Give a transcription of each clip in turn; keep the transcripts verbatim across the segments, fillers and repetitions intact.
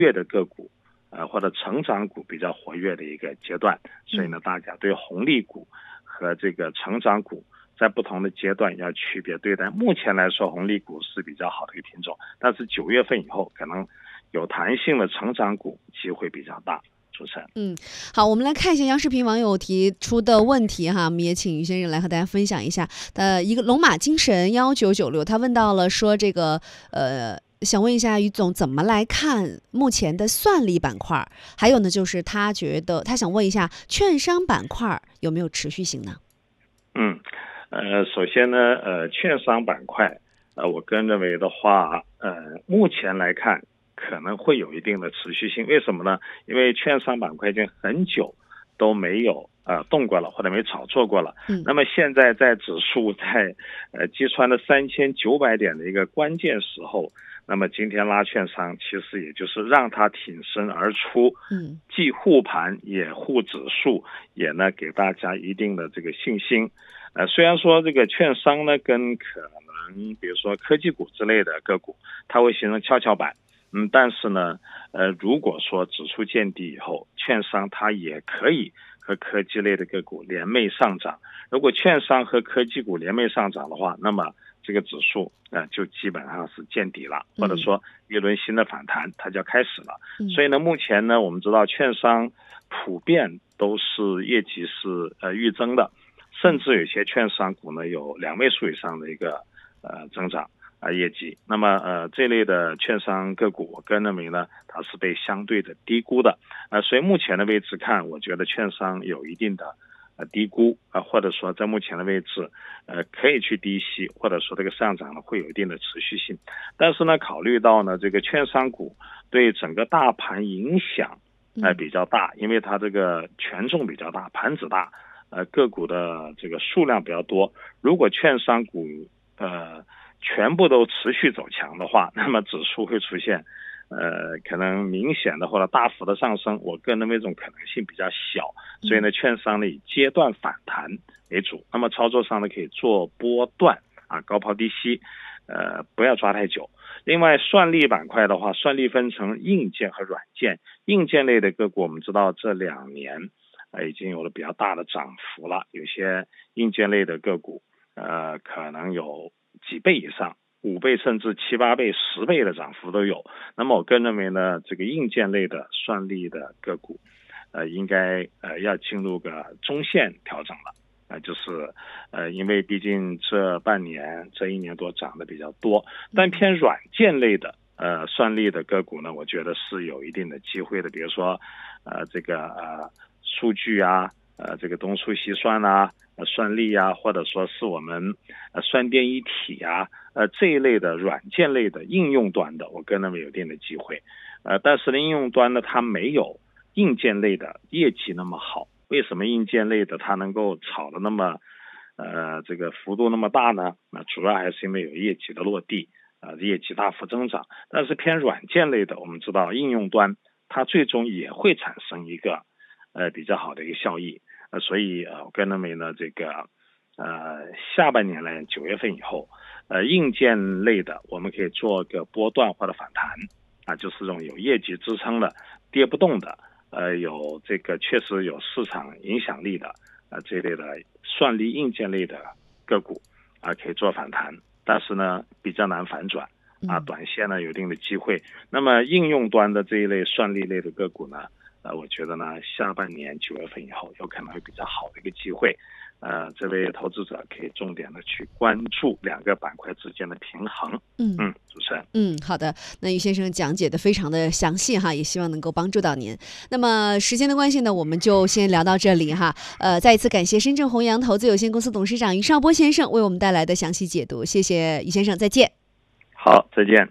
跃的个股，呃或者成长股比较活跃的一个阶段，所以呢，大家对红利股和这个成长股在不同的阶段要区别对待。目前来说，红利股是比较好的一个品种，但是九月份以后可能有弹性的成长股机会比较大。主持人， 嗯，好，我们来看一下央视频网友提出的问题哈，我们也请于先生来和大家分享一下。呃，一个龙马精神幺九九六，他问到了说这个呃。想问一下于总，怎么来看目前的算力板块？还有呢，就是他觉得他想问一下，券商板块有没有持续性呢？ 嗯，呃，首先呢，呃，券商板块，呃，我个人认为的话，呃，目前来看可能会有一定的持续性。为什么呢？因为券商板块已经很久都没有呃动过了，或者没炒作过了。 嗯， 那么现在在指数在呃击穿了三千九百点的一个关键时候。那么今天拉券商，其实也就是让它挺身而出， 嗯， 既护盘也护指数，也呢给大家一定的这个信心。呃，虽然说这个券商呢跟可能比如说科技股之类的个股，它会形成跷跷板，嗯，但是呢，呃，如果说指数见底以后，券商它也可以和科技类的个股联袂上涨。如果券商和科技股联袂上涨的话，那么这个指数呃就基本上是见底了，或者说一轮新的反弹它就要开始了。 嗯、 所以呢，目前呢，我们知道券商普遍都是业绩是呃预增的，甚至有些券商股呢有两位数以上的一个呃增长啊、呃、业绩。那么呃这类的券商个股，我个人认为呢，它是被相对的低估的。呃，所以目前的位置看，我觉得券商有一定的。呃，低估啊、呃，或者说在目前的位置，呃，可以去低吸，或者说这个上涨呢会有一定的持续性。但是呢，考虑到呢这个券商股对整个大盘影响呃比较大，因为它这个权重比较大，盘子大，呃个股的这个数量比较多。如果券商股呃全部都持续走强的话，那么指数会出现。呃，可能明显的或者大幅的上升，我个人认为这种可能性比较小，所以呢，券商呢以阶段反弹为主。那么操作上呢，可以做波段啊，高抛低吸，呃，不要抓太久。另外，算力板块的话，算力分成硬件和软件。硬件类的个股，我们知道这两年呃已经有了比较大的涨幅了，有些硬件类的个股，呃，可能有几倍以上。五倍甚至七八倍、十倍的涨幅都有。那么我个人认为呢，这个硬件类的算力的个股，呃，应该呃要进入个中线调整了。呃，就是呃，因为毕竟这半年、这一年多涨得比较多，但偏软件类的呃算力的个股呢，我觉得是有一定的机会的。比如说呃这个呃数据啊。呃，这个东数西算啊，呃，算力啊，或者说是我们呃算电一体啊，呃这一类的软件类的应用端的，我个人认为有一定的机会。呃，但是呢，应用端呢，它没有硬件类的业绩那么好。为什么硬件类的它能够炒的那么呃这个幅度那么大呢？那主要还是因为有业绩的落地，呃，业绩大幅增长。但是偏软件类的，我们知道应用端它最终也会产生一个呃比较好的一个效益。呃，所以呃，我个人认为呢，这个呃下半年呢，九月份以后，呃，硬件类的我们可以做个波段或者反弹啊，就是这种有业绩支撑的、跌不动的，呃，有这个确实有市场影响力的啊、呃、这一类的算力硬件类的个股啊，可以做反弹，但是呢比较难反转啊，短线呢有一定的机会。那么应用端的这一类算力类的个股呢？呃，我觉得呢，下半年九月份以后有可能会比较好的一个机会。呃，这位投资者可以重点的去关注两个板块之间的平衡。 嗯嗯，主持人。 嗯，好的。那于先生讲解的非常的详细哈，也希望能够帮助到您。那么时间的关系呢，我们就先聊到这里哈。呃，再一次感谢深圳弘扬投资有限公司董事长于绍波先生为我们带来的详细解读，谢謝于先生，再見。 好，再見。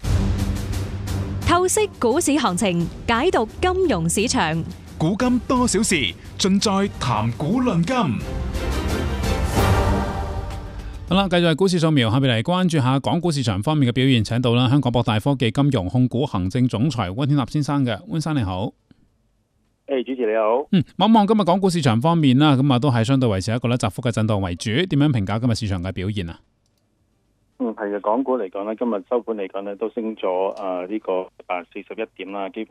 透析股市行情，解讀金融市場， 古今多少事，盡在談股論金。好啦，繼續係股市掃描，下邊嚟關注下港股市場方面嘅表現，請到啦香港博大科技金融控股行政總裁溫天納先生嘅，溫生你好。 誒，主持你好。 嗯，望望今日港股市場方面啦，咁啊都係相對維持一個咧窄幅嘅震盪為主，點樣評價今日市場嘅表現啊？ 嗯，係嘅，港股嚟講咧，今日收盤嚟講咧都升咗誒呢個誒四十一點啦，基本。